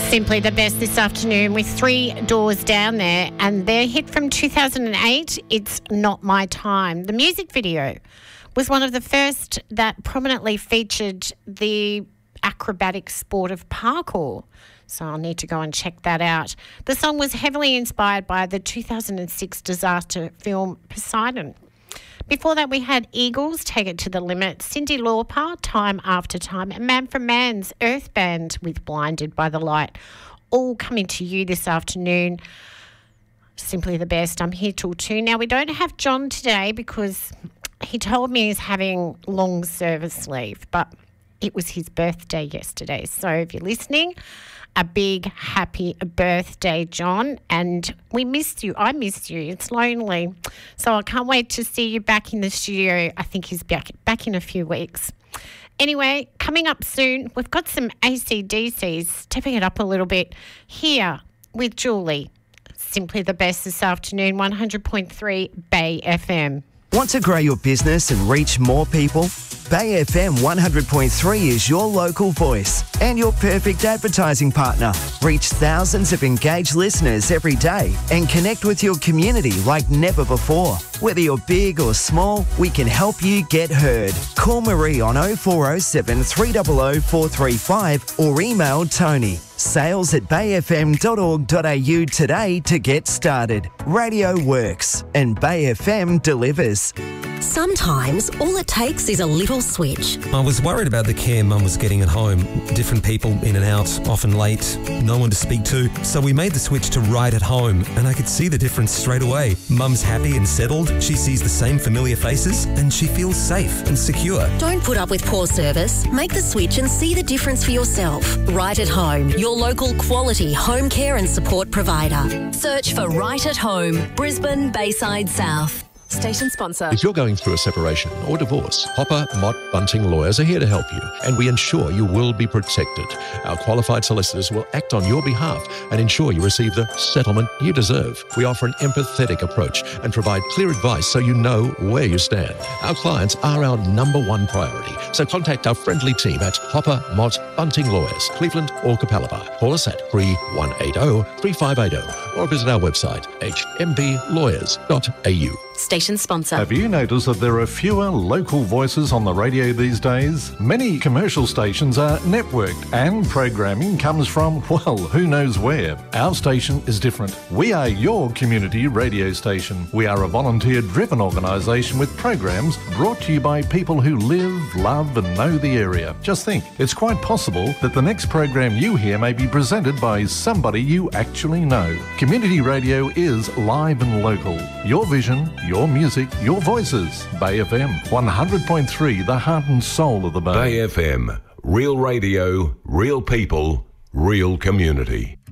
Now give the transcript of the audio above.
Simply the best this afternoon with Three Doors Down there, and their hit from 2008, It's Not My Time. The music video was one of the first that prominently featured the acrobatic sport of parkour, so I'll need to go and check that out. The song was heavily inspired by the 2006 disaster film Poseidon. Before that, we had Eagles, Take It to the Limit, Cyndi Lauper, Time After Time, and Man from Man's Earth Band with Blinded by the Light, all coming to you this afternoon. Simply the best. I'm here till 2. Now, we don't have John today because he told me he's having long service leave, but it was his birthday yesterday. So if you're listening, a big happy birthday, John, and we missed you. I missed you. It's lonely. So I can't wait to see you back in the studio. I think he's back in a few weeks. Anyway, coming up soon, we've got some AC/DCs, stepping it up a little bit here with Julie. Simply the best this afternoon, 100.3 Bay FM. Want to grow your business and reach more people? Bay FM 100.3 is your local voice and your perfect advertising partner. Reach thousands of engaged listeners every day and connect with your community like never before. Whether you're big or small, we can help you get heard. Call Marie on 0407 300 435 or email Tony. sales@bayfm.org.au today to get started. Radio works and Bay FM delivers. Sometimes all it takes is a little switch. I was worried about the care Mum was getting at home. Different people in and out, often late, no one to speak to. So we made the switch to Right at Home, and I could see the difference straight away. Mum's happy and settled, she sees the same familiar faces, and she feels safe and secure. Don't put up with poor service. Make the switch and see the difference for yourself. Right at Home, your local quality home care and support provider. Search for Right at Home, Brisbane, Bayside South. Station sponsor. If you're going through a separation or divorce, Hopper Mott Bunting Lawyers are here to help you, and we ensure you will be protected. Our qualified solicitors will act on your behalf and ensure you receive the settlement you deserve. We offer an empathetic approach and provide clear advice so you know where you stand. Our clients are our number one priority, so contact our friendly team at Hopper Mott Bunting Lawyers, Cleveland or Capalaba. Call us at 3180-3580 or visit our website, hmblawyers.au. Station sponsor. Have you noticed that there are fewer local voices on the radio these days? Many commercial stations are networked and programming comes from, well, who knows where. Our station is different. We are your community radio station. We are a volunteer-driven organisation with programs brought to you by people who live, love and know the area. Just think, it's quite possible that the next program you hear may be presented by somebody you actually know. Community radio is live and local. Your vision, your music, your voices. Bay FM 100.3, the heart and soul of the Bay. Bay FM, real radio, real people, real community.